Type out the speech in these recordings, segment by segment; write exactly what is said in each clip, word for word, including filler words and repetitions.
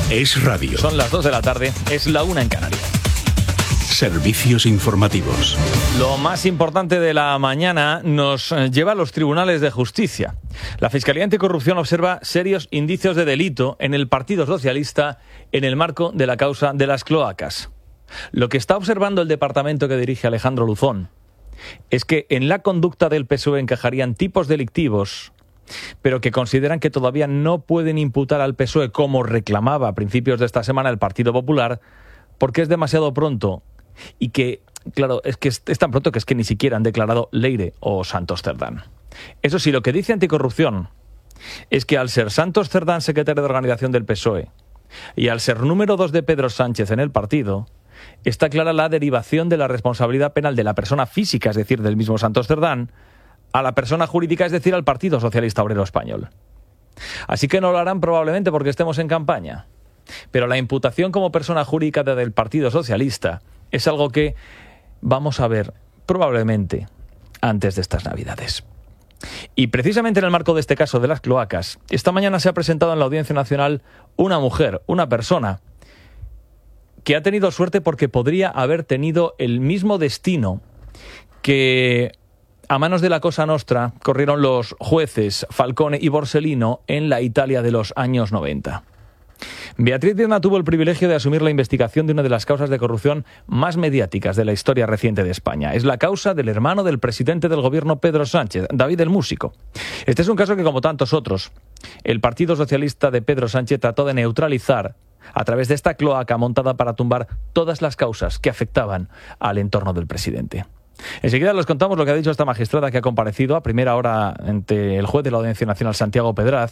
Es radio. Son las dos de la tarde, es la una en Canarias. Servicios informativos. Lo más importante de la mañana nos lleva a los tribunales de justicia. La Fiscalía Anticorrupción observa serios indicios de delito en el Partido Socialista en el marco de la causa de las cloacas. Lo que está observando el departamento que dirige Alejandro Luzón es que en la conducta del P S O E encajarían tipos delictivos, pero que consideran que todavía no pueden imputar al P S O E, como reclamaba a principios de esta semana el Partido Popular, porque es demasiado pronto y que, claro, es que es tan pronto que es que ni siquiera han declarado Leire o Santos Cerdán. Eso sí, lo que dice Anticorrupción es que al ser Santos Cerdán secretario de organización del P S O E y al ser número dos de Pedro Sánchez en el partido, está clara la derivación de la responsabilidad penal de la persona física, es decir, del mismo Santos Cerdán, a la persona jurídica, es decir, al Partido Socialista Obrero Español. Así que no lo harán probablemente porque estemos en campaña. Pero la imputación como persona jurídica del Partido Socialista es algo que vamos a ver probablemente antes de estas Navidades. Y precisamente en el marco de este caso de las cloacas, esta mañana se ha presentado en la Audiencia Nacional una mujer, una persona, que ha tenido suerte porque podría haber tenido el mismo destino que a manos de la Cosa Nostra corrieron los jueces Falcone y Borsellino en la Italia de los años noventa. Beatriz Viedma tuvo el privilegio de asumir la investigación de una de las causas de corrupción más mediáticas de la historia reciente de España. Es la causa del hermano del presidente del gobierno Pedro Sánchez, David el Músico. Este es un caso que, como tantos otros, el Partido Socialista de Pedro Sánchez trató de neutralizar a través de esta cloaca montada para tumbar todas las causas que afectaban al entorno del presidente. Enseguida les contamos lo que ha dicho esta magistrada que ha comparecido a primera hora ante el juez de la Audiencia Nacional, Santiago Pedraz,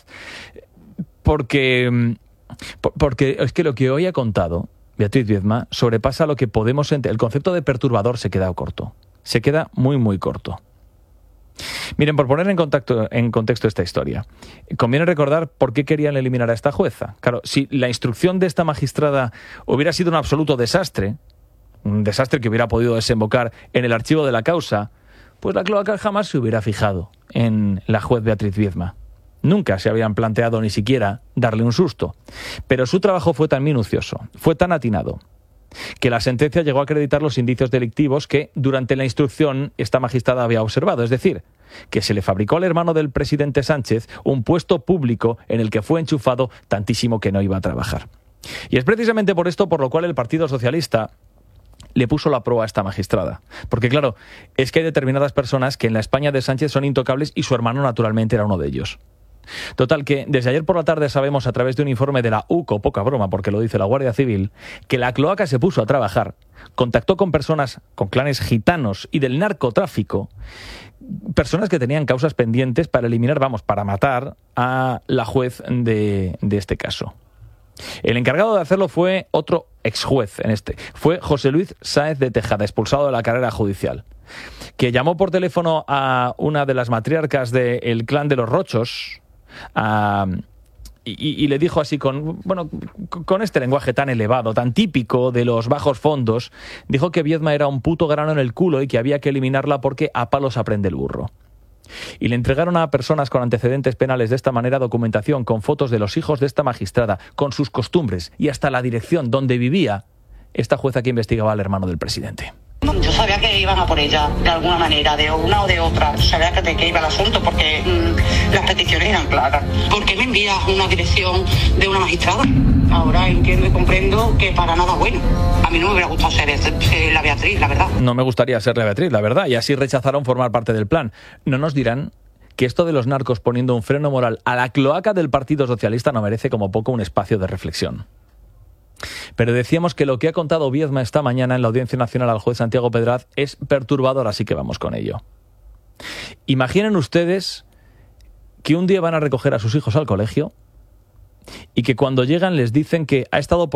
porque, porque es que lo que hoy ha contado Beatriz Viedma sobrepasa lo que podemos entender. El concepto de perturbador se queda corto, se queda muy muy corto. Miren, por poner en, contacto, en contexto esta historia, conviene recordar por qué querían eliminar a esta jueza. Claro, si la instrucción de esta magistrada hubiera sido un absoluto desastre, un desastre que hubiera podido desembocar en el archivo de la causa, pues la cloaca jamás se hubiera fijado en la juez Beatriz Viedma. Nunca se habían planteado ni siquiera darle un susto. Pero su trabajo fue tan minucioso, fue tan atinado, que la sentencia llegó a acreditar los indicios delictivos que durante la instrucción esta magistrada había observado. Es decir, que se le fabricó al hermano del presidente Sánchez un puesto público en el que fue enchufado tantísimo que no iba a trabajar. Y es precisamente por esto por lo cual el Partido Socialista le puso la proa a esta magistrada. Porque claro, es que hay determinadas personas que en la España de Sánchez son intocables y su hermano naturalmente era uno de ellos. Total, que desde ayer por la tarde sabemos a través de un informe de la U C O, poca broma porque lo dice la Guardia Civil, que la cloaca se puso a trabajar, contactó con personas, con clanes gitanos y del narcotráfico, personas que tenían causas pendientes para eliminar, vamos, para matar a la juez de, de este caso. El encargado de hacerlo fue otro exjuez en este, fue José Luis Sáez de Tejada, expulsado de la carrera judicial, que llamó por teléfono a una de las matriarcas del clan de los Rochos, a, y, y le dijo así, con, bueno, con este lenguaje tan elevado, tan típico de los bajos fondos, dijo que Viedma era un puto grano en el culo y que había que eliminarla porque a palos aprende el burro. Y le entregaron a personas con antecedentes penales de esta manera documentación con fotos de los hijos de esta magistrada, con sus costumbres y hasta la dirección donde vivía esta jueza que investigaba al hermano del presidente. Yo sabía que iban a por ella de alguna manera, de una o de otra. Sabía que de qué iba el asunto porque mmm, las peticiones eran claras. ¿Por qué me envías una dirección de una magistrada? Ahora entiendo y comprendo que para nada bueno. A mí no me hubiera gustado ser, ser la Beatriz, la verdad. No me gustaría ser la Beatriz, la verdad. Y así rechazaron formar parte del plan. No nos dirán que esto de los narcos poniendo un freno moral a la cloaca del Partido Socialista no merece como poco un espacio de reflexión. Pero decíamos que lo que ha contado Viedma esta mañana en la Audiencia Nacional al juez Santiago Pedraz es perturbador, así que vamos con ello. Imaginen ustedes que un día van a recoger a sus hijos al colegio y que cuando llegan les dicen que ha estado